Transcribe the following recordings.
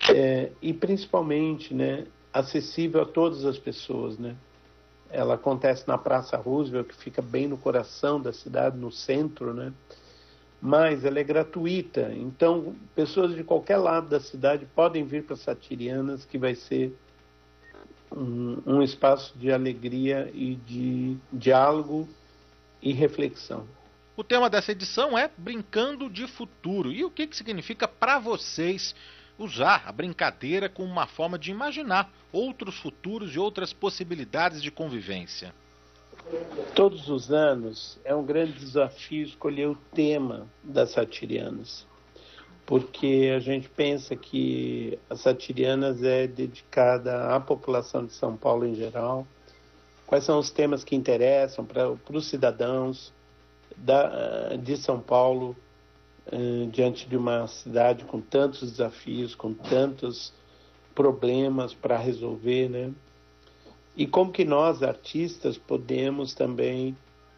e principalmente, né, acessível a todas as pessoas, né? Ela acontece na Praça Roosevelt, que fica bem no coração da cidade, no centro, né? Mas ela é gratuita, então pessoas de qualquer lado da cidade podem vir para Satirianas, que vai ser um espaço de alegria e de diálogo e reflexão. O tema dessa edição é Brincando de Futuro. E o que significa para vocês usar a brincadeira como uma forma de imaginar outros futuros e outras possibilidades de convivência? Todos os anos é um grande desafio escolher o tema das Satirianas, porque a gente pensa que as Satirianas é dedicada à população de São Paulo em geral. Quais são os temas que interessam para os cidadãos de São Paulo, diante de uma cidade com tantos desafios, com tantos problemas para resolver, né? E como que nós, artistas, podemos também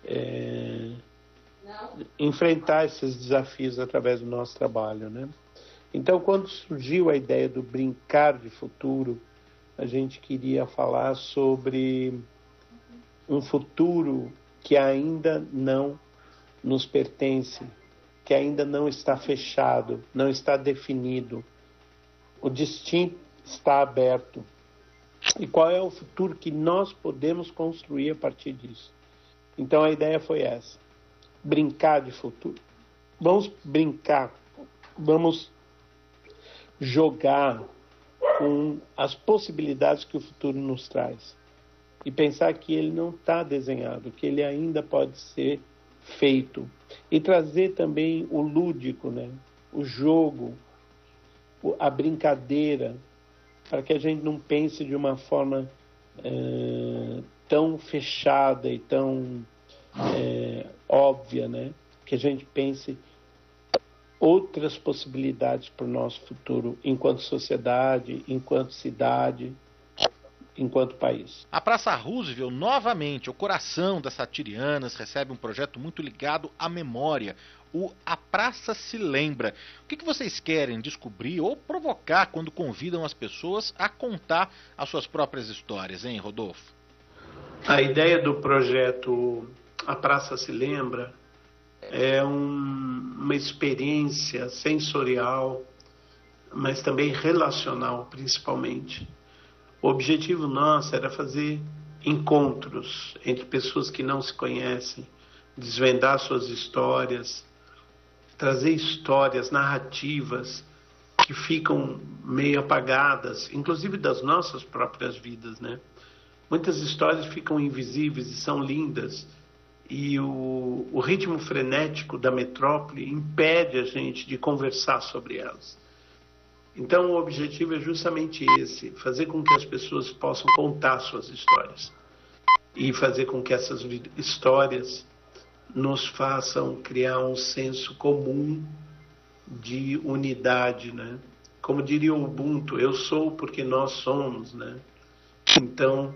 enfrentar esses desafios através do nosso trabalho, né? Então, quando surgiu a ideia do Brincar de Futuro, a gente queria falar sobre um futuro que ainda não nos pertence, que ainda não está fechado, não está definido. O destino está aberto. E qual é o futuro que nós podemos construir a partir disso? Então a ideia foi essa: brincar de futuro. Vamos brincar, vamos jogar com as possibilidades que o futuro nos traz. E pensar que ele não está desenhado, que ele ainda pode ser feito. E trazer também o lúdico, né? O jogo, a brincadeira, para que a gente não pense de uma forma tão fechada e tão óbvia, né? Que a gente pense outras possibilidades para o nosso futuro, enquanto sociedade, enquanto cidade, enquanto país. A Praça Roosevelt, novamente, o coração das Satirianas, recebe um projeto muito ligado à memória. A Praça Se Lembra. O que vocês querem descobrir ou provocar quando convidam as pessoas a contar as suas próprias histórias, hein, Rodolfo? A ideia do projeto A Praça Se Lembra é uma experiência sensorial, mas também relacional, principalmente. O objetivo nosso era fazer encontros entre pessoas que não se conhecem, desvendar suas histórias, trazer histórias, narrativas que ficam meio apagadas, inclusive das nossas próprias vidas, né? Muitas histórias ficam invisíveis e são lindas, e o ritmo frenético da metrópole impede a gente de conversar sobre elas. Então o objetivo é justamente esse: fazer com que as pessoas possam contar suas histórias e fazer com que essas histórias nos façam criar um senso comum de unidade, né? Como diria o Ubuntu, eu sou porque nós somos, né? Então,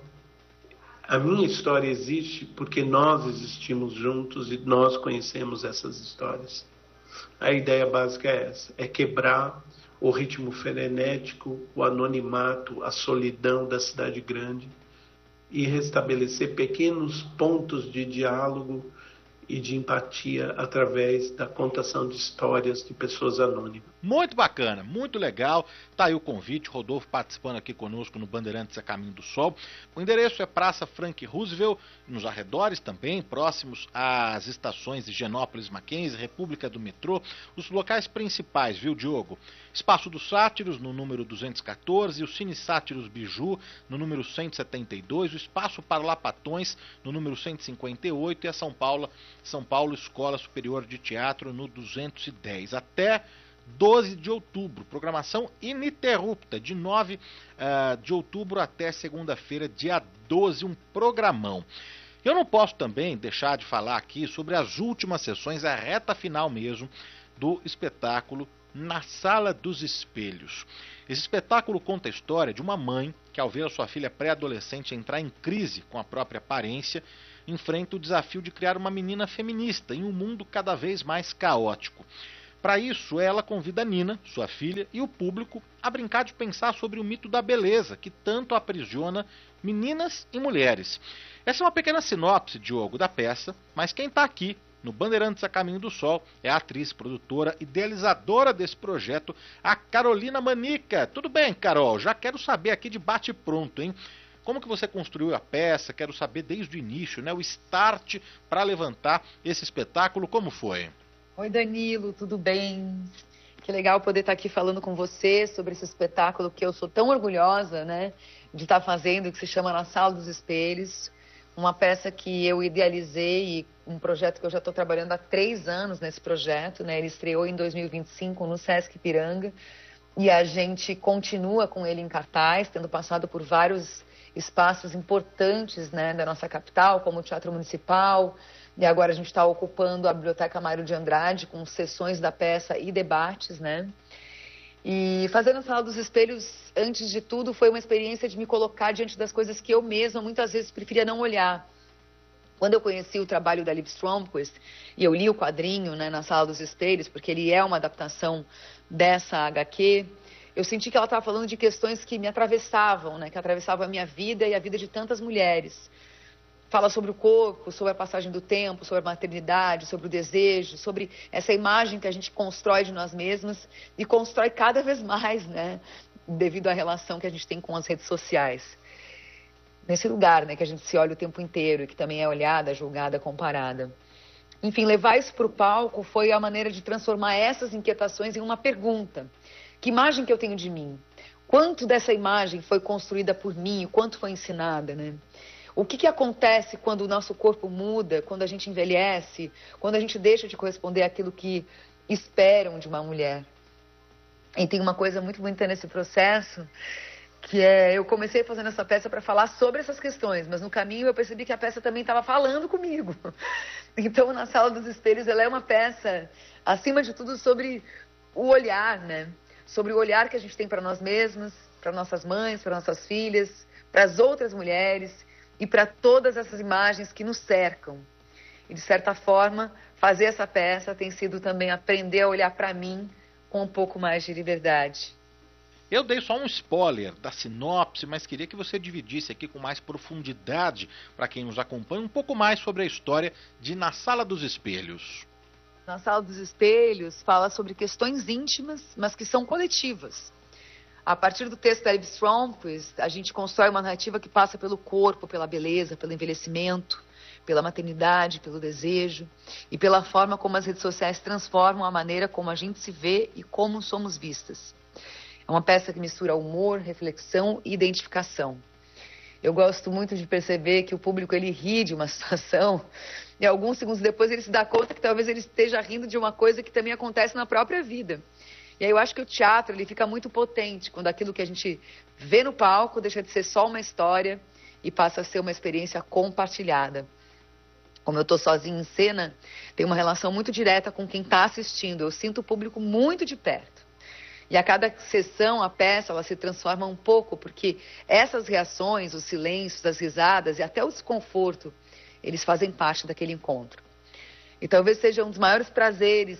a minha história existe porque nós existimos juntos e nós conhecemos essas histórias. A ideia básica é essa: é quebrar o ritmo frenético, o anonimato, a solidão da cidade grande e restabelecer pequenos pontos de diálogo e de empatia através da contação de histórias de pessoas anônimas. Muito bacana, muito legal. Tá aí o convite, Rodolfo participando aqui conosco no Bandeirantes a Caminho do Sol. O endereço é Praça Frank Roosevelt, nos arredores também, próximos às estações de Higienópolis, Mackenzie, República do Metrô. Os locais principais, viu, Diogo? Espaço dos Sátiros, no número 214, o Cine Sátiros Biju, no número 172, o Espaço Parlapatões, no número 158, e a São Paulo Escola Superior de Teatro, no 210. Até 12 de outubro, programação ininterrupta, de 9 de outubro até segunda-feira, dia 12, um programão. Eu não posso também deixar de falar aqui sobre as últimas sessões, a reta final mesmo, do espetáculo Na Sala dos Espelhos. Esse espetáculo conta a história de uma mãe que, ao ver a sua filha pré-adolescente entrar em crise com a própria aparência, enfrenta o desafio de criar uma menina feminista em um mundo cada vez mais caótico. Para isso, ela convida a Nina, sua filha, e o público a brincar de pensar sobre o mito da beleza, que tanto aprisiona meninas e mulheres. Essa é uma pequena sinopse, Diogo, da peça, mas quem está aqui no Bandeirantes a Caminho do Sol é a atriz, produtora, idealizadora desse projeto, a Carolina Manica. Tudo bem, Carol? Já quero saber aqui de bate-pronto, hein? Como que você construiu a peça? Quero saber desde o início, né? O start para levantar esse espetáculo, como foi? Oi, Danilo, tudo bem? Que legal poder estar aqui falando com você sobre esse espetáculo que eu sou tão orgulhosa, né, de estar fazendo, que se chama Na Sala dos Espelhos. Uma peça que eu idealizei e um projeto que eu já estou trabalhando há 3 anos nesse projeto, né? Ele estreou em 2025 no Sesc Ipiranga e a gente continua com ele em cartaz, tendo passado por vários espaços importantes, né, da nossa capital, como o Teatro Municipal, e agora a gente está ocupando a Biblioteca Mário de Andrade com sessões da peça e debates, né? E fazendo a Sala dos Espelhos, antes de tudo, foi uma experiência de me colocar diante das coisas que eu mesma muitas vezes preferia não olhar. Quando eu conheci o trabalho da Liv Stromquist, e eu li o quadrinho, né, na Sala dos Espelhos, porque ele é uma adaptação dessa HQ, eu senti que ela estava falando de questões que me atravessavam, né, que atravessavam a minha vida e a vida de tantas mulheres. Fala sobre o corpo, sobre a passagem do tempo, sobre a maternidade, sobre o desejo, sobre essa imagem que a gente constrói de nós mesmas e constrói cada vez mais, né? Devido à relação que a gente tem com as redes sociais. Nesse lugar, né, que a gente se olha o tempo inteiro e que também é olhada, julgada, comparada. Enfim, levar isso para o palco foi a maneira de transformar essas inquietações em uma pergunta. Que imagem que eu tenho de mim? Quanto dessa imagem foi construída por mim? O quanto foi ensinada, né? O que acontece quando o nosso corpo muda, quando a gente envelhece, quando a gente deixa de corresponder àquilo que esperam de uma mulher? E tem uma coisa muito bonita nesse processo, que é, eu comecei fazendo essa peça para falar sobre essas questões, mas no caminho eu percebi que a peça também estava falando comigo. Então, Na Sala dos Espelhos, ela é uma peça, acima de tudo, sobre o olhar, né? Sobre o olhar que a gente tem para nós mesmas, para nossas mães, para nossas filhas, para as outras mulheres, e para todas essas imagens que nos cercam. E, de certa forma, fazer essa peça tem sido também aprender a olhar para mim com um pouco mais de liberdade. Eu dei só um spoiler da sinopse, mas queria que você dividisse aqui com mais profundidade, para quem nos acompanha, um pouco mais sobre a história de Na Sala dos Espelhos. Na Sala dos Espelhos fala sobre questões íntimas, mas que são coletivas. A partir do texto da Liv Stromquist, a gente constrói uma narrativa que passa pelo corpo, pela beleza, pelo envelhecimento, pela maternidade, pelo desejo e pela forma como as redes sociais transformam a maneira como a gente se vê e como somos vistas. É uma peça que mistura humor, reflexão e identificação. Eu gosto muito de perceber que o público ele ri de uma situação e alguns segundos depois ele se dá conta que talvez ele esteja rindo de uma coisa que também acontece na própria vida. E aí eu acho que o teatro ele fica muito potente quando aquilo que a gente vê no palco deixa de ser só uma história e passa a ser uma experiência compartilhada. Como eu estou sozinha em cena, tem uma relação muito direta com quem está assistindo. Eu sinto o público muito de perto. E a cada sessão, a peça, ela se transforma um pouco, porque essas reações, os silêncios, as risadas e até o desconforto, eles fazem parte daquele encontro. E talvez seja um dos maiores prazeres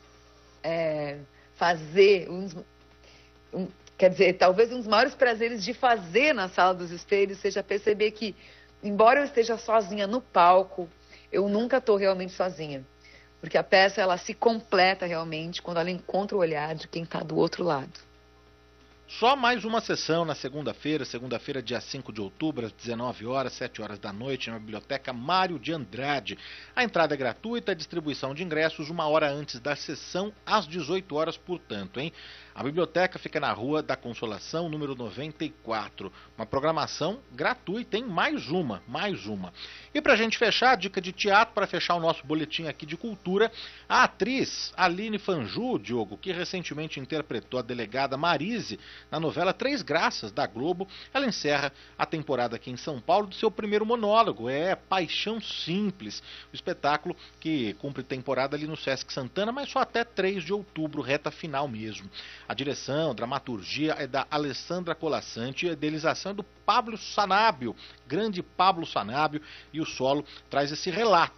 talvez um dos maiores prazeres de fazer Na Sala dos Espelhos seja perceber que, embora eu esteja sozinha no palco, eu nunca estou realmente sozinha. Porque a peça, ela se completa realmente quando ela encontra o olhar de quem está do outro lado. Só mais uma sessão na segunda-feira, dia 5 de outubro, às 19 horas, 7 horas da noite, na Biblioteca Mário de Andrade. A entrada é gratuita, a distribuição de ingressos 1 hora antes da sessão, às 18 horas, portanto, hein? A biblioteca fica na Rua da Consolação, número 94. Uma programação gratuita, hein? Mais uma. E pra gente fechar, a dica de teatro, para fechar o nosso boletim aqui de cultura, a atriz Aline Fanju, Diogo, que recentemente interpretou a delegada Marise na novela Três Graças, da Globo, ela encerra a temporada aqui em São Paulo do seu primeiro monólogo, Paixão Simples, o espetáculo que cumpre temporada ali no Sesc Santana, mas só até 3 de outubro, reta final mesmo. A direção, a dramaturgia é da Alessandra Colasanti, a idealização é do Pablo Sanabio, grande Pablo Sanabio, e o solo traz esse relato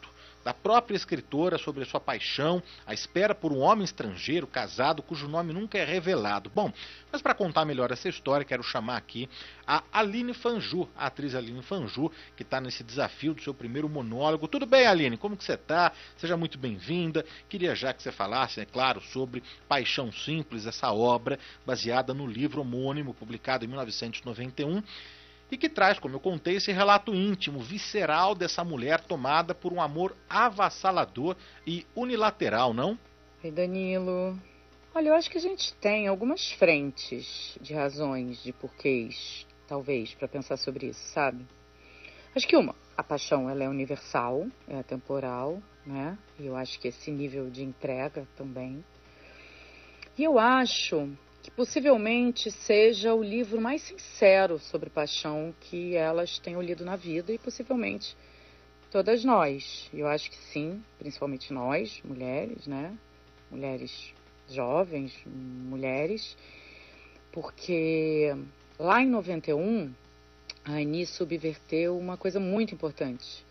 da própria escritora sobre a sua paixão, a espera por um homem estrangeiro, casado, cujo nome nunca é revelado. Bom, mas para contar melhor essa história, quero chamar aqui a Aline Fanju, a atriz Aline Fanju, que está nesse desafio do seu primeiro monólogo. Tudo bem, Aline? Como que você está? Seja muito bem-vinda. Queria já que você falasse, é claro, sobre Paixão Simples, essa obra baseada no livro homônimo, publicado em 1991, e que traz, como eu contei, esse relato íntimo, visceral dessa mulher tomada por um amor avassalador e unilateral, não? Oi, Danilo. Olha, eu acho que a gente tem algumas frentes de razões, de porquês, talvez, para pensar sobre isso, sabe? Acho que a paixão, ela é universal, é atemporal, né? E eu acho que esse nível de entrega também. E eu acho que possivelmente seja o livro mais sincero sobre paixão que elas tenham lido na vida, e possivelmente todas nós. Eu acho que sim, principalmente nós, mulheres, né? Mulheres jovens, mulheres, porque lá em 91, a Annie subverteu uma coisa muito importante.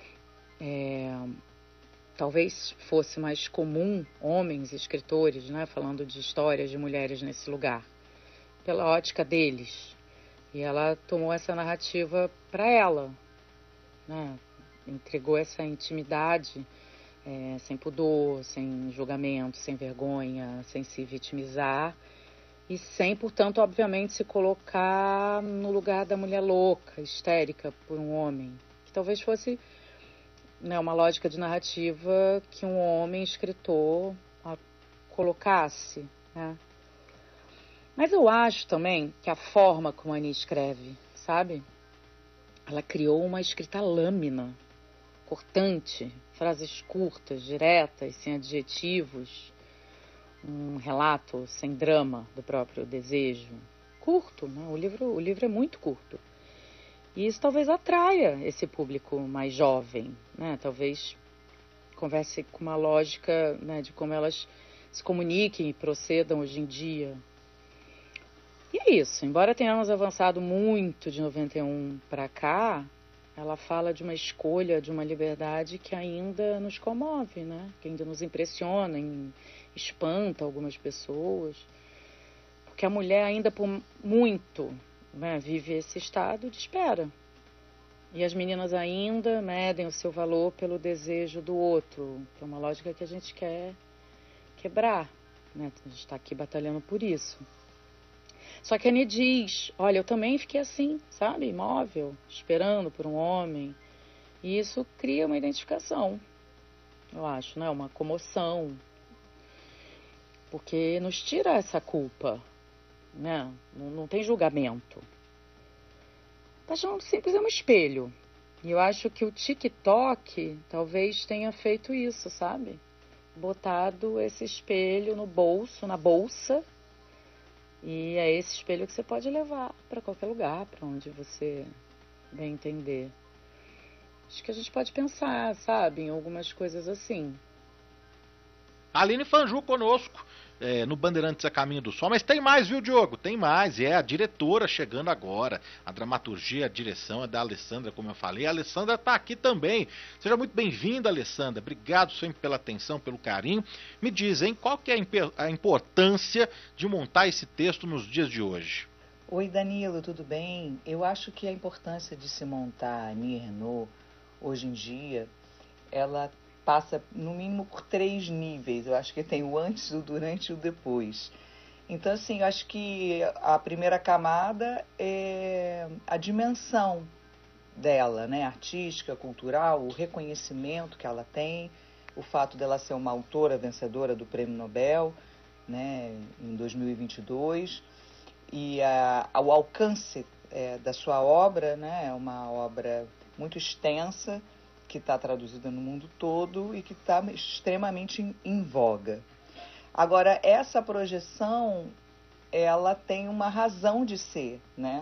Talvez fosse mais comum homens escritores, né, falando de histórias de mulheres nesse lugar, pela ótica deles. E ela tomou essa narrativa para ela, né, entregou essa intimidade sem pudor, sem julgamento, sem vergonha, sem se vitimizar e sem, portanto, obviamente, se colocar no lugar da mulher louca, histérica por um homem, que talvez fosse, né, uma lógica de narrativa que um homem escritor colocasse, né? Mas eu acho também que a forma como a Annie escreve, sabe? Ela criou uma escrita lâmina, cortante, frases curtas, diretas, sem adjetivos, um relato sem drama do próprio desejo. Curto, né? O livro é muito curto. E isso talvez atraia esse público mais jovem, né? Talvez converse com uma lógica, né, de como elas se comuniquem e procedam hoje em dia. E é isso, embora tenhamos avançado muito de 91 para cá, ela fala de uma escolha, de uma liberdade que ainda nos comove, né? Que ainda nos impressiona, espanta algumas pessoas. Porque a mulher ainda por muito, né, vive esse estado de espera. E as meninas ainda medem o seu valor pelo desejo do outro, que é uma lógica que a gente quer quebrar, né? A gente está aqui batalhando por isso. Só que a Annie diz, olha, eu também fiquei assim, sabe, imóvel, esperando por um homem. E isso cria uma identificação, eu acho, né? Uma comoção. Porque nos tira essa culpa, né? Não tem julgamento. Paixão Simples é um espelho. E eu acho que o TikTok talvez tenha feito isso, sabe? Botado esse espelho no bolso, na bolsa. E é esse espelho que você pode levar para qualquer lugar, para onde você bem entender. Acho que a gente pode pensar, sabe, em algumas coisas assim. Aline Fanju conosco no Bandeirantes a Caminho do Sol, mas tem mais, viu, Diogo? Tem mais, a diretora chegando agora, a dramaturgia, a direção é da Alessandra, como eu falei, a Alessandra está aqui também. Seja muito bem-vinda, Alessandra, obrigado sempre pela atenção, pelo carinho. Me dizem, qual que é a importância de montar esse texto nos dias de hoje? Oi, Danilo, tudo bem? Eu acho que a importância de se montar a Annie Ernaux hoje em dia, ela passa no mínimo por 3 níveis. Eu acho que tem o antes, o durante e o depois. Então, assim, eu acho que a primeira camada é a dimensão dela, né? Artística, cultural, o reconhecimento que ela tem, o fato dela ser uma autora vencedora do Prêmio Nobel, né, em 2022, e o alcance da sua obra, né? É uma obra muito extensa, que está traduzida no mundo todo e que está extremamente em voga. Agora, essa projeção, ela tem uma razão de ser, né?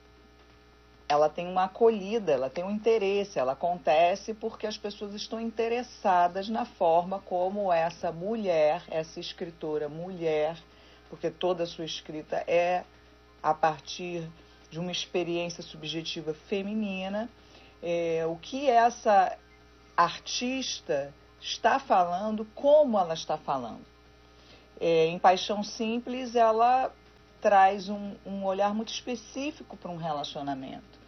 Ela tem uma acolhida, ela tem um interesse, ela acontece porque as pessoas estão interessadas na forma como essa mulher, essa escritora mulher, porque toda a sua escrita é a partir de uma experiência subjetiva feminina, o que essa artista está falando, como ela está falando. Em Paixão Simples, ela traz um olhar muito específico para um relacionamento.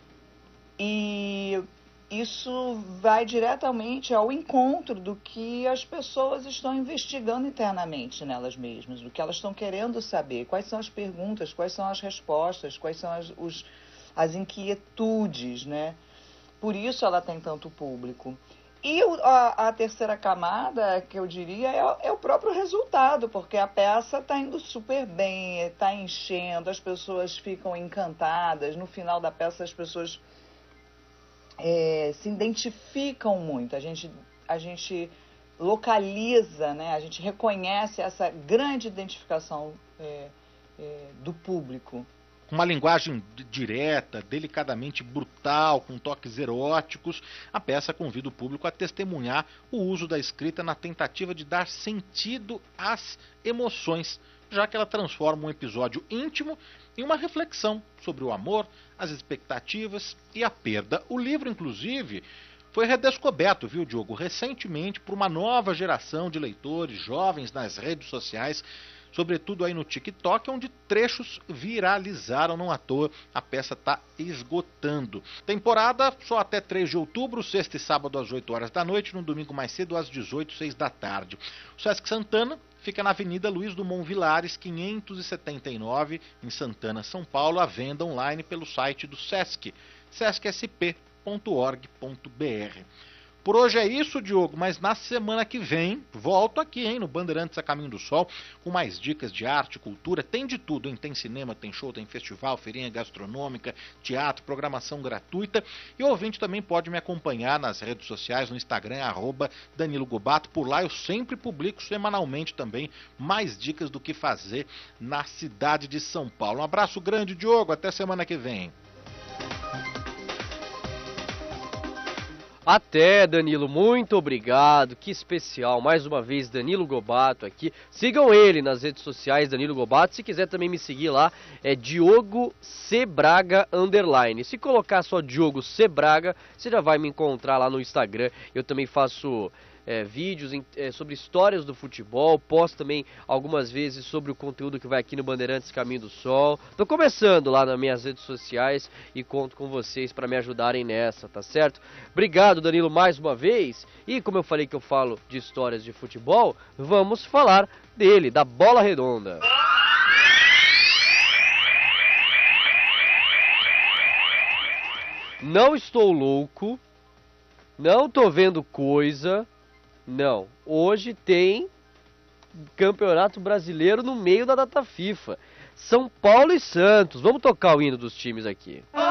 E isso vai diretamente ao encontro do que as pessoas estão investigando internamente nelas mesmas, do que elas estão querendo saber, quais são as perguntas, quais são as respostas, quais são as inquietudes, né? Por isso ela tem tanto público. E a terceira camada, que eu diria, é o próprio resultado, porque a peça está indo super bem, está enchendo, as pessoas ficam encantadas, no final da peça as pessoas se identificam muito, a gente localiza, né? A gente reconhece essa grande identificação do público. Com uma linguagem direta, delicadamente brutal, com toques eróticos, a peça convida o público a testemunhar o uso da escrita na tentativa de dar sentido às emoções, já que ela transforma um episódio íntimo em uma reflexão sobre o amor, as expectativas e a perda. O livro, inclusive, foi redescoberto, viu, Diogo, recentemente por uma nova geração de leitores jovens nas redes sociais, sobretudo aí no TikTok, onde trechos viralizaram, não à toa, a peça está esgotando. Temporada só até 3 de outubro, sexta e sábado às 8 horas da noite, no domingo mais cedo às 18, 6 da tarde. O Sesc Santana fica na Avenida Luiz Dumont Vilares, 579, em Santana, São Paulo, à venda online pelo site do Sesc, sescsp.org.br. Por hoje é isso, Diogo, mas na semana que vem, volto aqui, hein, no Bandeirantes a Caminho do Sol, com mais dicas de arte, cultura, tem de tudo, hein? Tem cinema, tem show, tem festival, feirinha gastronômica, teatro, programação gratuita, e o ouvinte também pode me acompanhar nas redes sociais, no Instagram, @Danilo Gobato, por lá eu sempre publico semanalmente também mais dicas do que fazer na cidade de São Paulo. Um abraço grande, Diogo, até semana que vem. Até, Danilo, muito obrigado, que especial, mais uma vez, Danilo Gobato aqui, sigam ele nas redes sociais, Danilo Gobato, se quiser também me seguir lá, é Diogo C. Braga _, se colocar só Diogo C. Braga, você já vai me encontrar lá no Instagram, eu também faço vídeos sobre histórias do futebol, posto também algumas vezes sobre o conteúdo que vai aqui no Bandeirantes Caminho do Sol. Tô começando lá nas minhas redes sociais e conto com vocês para me ajudarem nessa, tá certo? Obrigado, Danilo, mais uma vez. E como eu falei que eu falo de histórias de futebol, vamos falar dele, da Bola Redonda. Não estou louco, não tô vendo coisa. Não, hoje tem Campeonato Brasileiro no meio da data FIFA. São Paulo e Santos. Vamos tocar o hino dos times aqui.